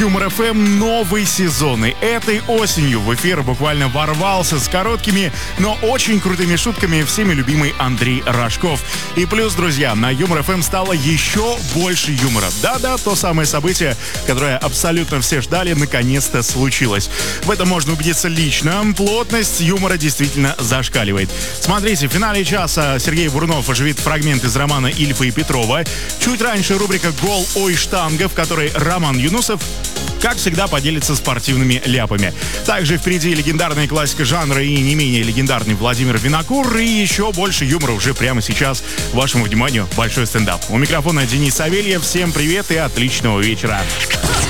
Юмор ФМ новый сезон. И этой осенью в эфир буквально ворвался с короткими, но очень крутыми шутками всеми любимый Андрей Рожков. И плюс, друзья, на Юмор ФМ стало еще больше юмора. Да-да, то самое событие, которое абсолютно все ждали, наконец-то случилось. В этом можно убедиться лично. Плотность юмора действительно зашкаливает. Смотрите, в финале часа Сергей Бурунов оживит фрагмент из романа Ильфа и Петрова. Чуть раньше рубрика «Гол, ой, штанга», в которой Роман Юнусов, как всегда, поделится спортивными ляпами. Также впереди легендарная классика жанра и не менее легендарный Владимир Винокур. И еще больше юмора уже прямо сейчас. Вашему вниманию большой стендап. У микрофона Денис Савельев. Всем привет и отличного вечера.